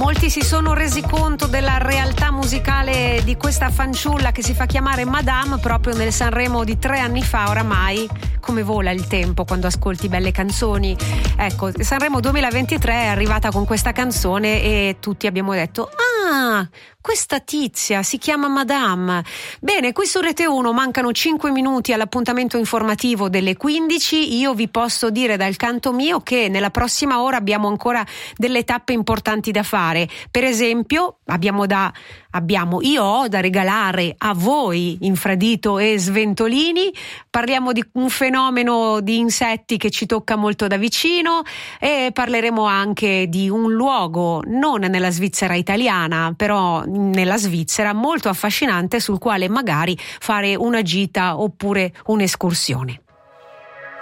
Molti si sono resi conto della realtà musicale di questa fanciulla che si fa chiamare Madame proprio nel Sanremo di 3 anni fa. Oramai come vola il tempo quando ascolti belle canzoni. Ecco, Sanremo 2023 è arrivata con questa canzone e tutti abbiamo detto: ah, questa tizia si chiama Madame. Bene, qui su Rete 1 mancano 5 minuti all'appuntamento informativo delle 15. Io vi posso dire dal canto mio che nella prossima ora abbiamo ancora delle tappe importanti da fare. Per esempio, io ho da regalare a voi Infradito e Sventolini. Parliamo di un fenomeno di insetti che ci tocca molto da vicino e parleremo anche di un luogo non nella Svizzera italiana, però nella Svizzera, molto affascinante, sul quale magari fare una gita oppure un'escursione.